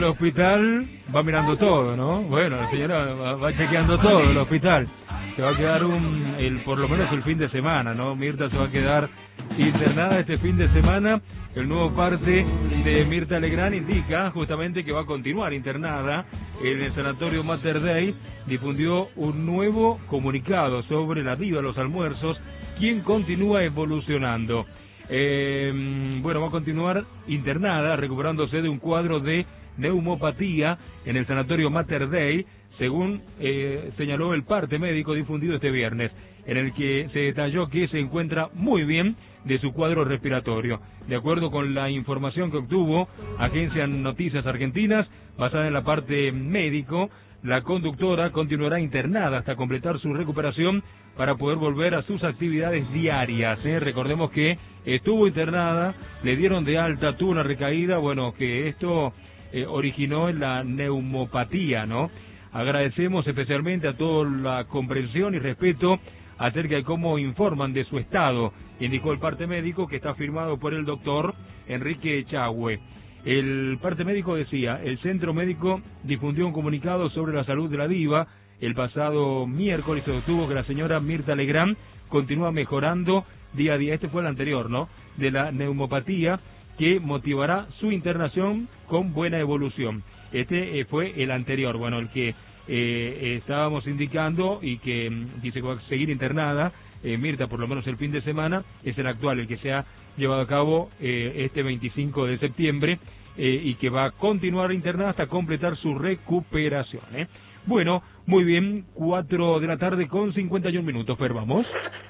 el hospital va mirando todo, ¿no? Bueno, la señora va chequeando todo el hospital. Se va a quedar por lo menos el fin de semana, ¿no? Mirta se va a quedar internada este fin de semana. El nuevo parte de Mirta Legrand indica justamente que va a continuar internada en el sanatorio Mater Dei. Difundió un nuevo comunicado sobre la diva de los almuerzos, quien continúa evolucionando. Bueno, va a continuar internada, recuperándose de un cuadro de neumopatía en el sanatorio Mater Dei, según señaló el parte médico difundido este viernes, en el que se detalló que se encuentra muy bien de su cuadro respiratorio. De acuerdo con la información que obtuvo Agencia Noticias Argentinas, basada en la parte médico, la conductora continuará internada hasta completar su recuperación para poder volver a sus actividades diarias. Recordemos que estuvo internada, le dieron de alta, tuvo una recaída, bueno, que esto originó en la neumopatía, ¿no? Agradecemos especialmente a toda la comprensión y respeto acerca de cómo informan de su estado, indicó el parte médico, que está firmado por el doctor Enrique Echagüe. El parte médico decía: el centro médico difundió un comunicado sobre la salud de la diva. El pasado miércoles se sostuvo que la señora Mirta Legrand continúa mejorando día a día. Este fue el anterior, ¿no? De la neumopatía, que motivará su internación con buena evolución. Este fue el anterior, bueno, el que estábamos indicando y que dice que va a seguir internada Mirta por lo menos el fin de semana, es el actual, el que se ha llevado a cabo este 25 de septiembre y que va a continuar internada hasta completar su recuperación. Bueno, muy bien, 4 de la tarde con 51 minutos, pero vamos.